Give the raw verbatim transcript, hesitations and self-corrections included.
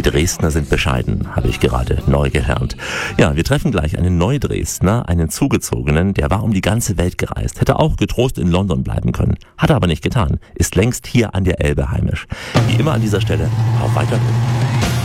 Dresdner sind bescheiden, habe ich gerade neu gelernt. Ja, wir treffen gleich einen Neudresdner, einen Zugezogenen, der war um die ganze Welt gereist, hätte auch getrost in London bleiben können, hat er aber nicht getan, ist längst hier an der Elbe heimisch. Wie immer an dieser Stelle, auf Weiterhören.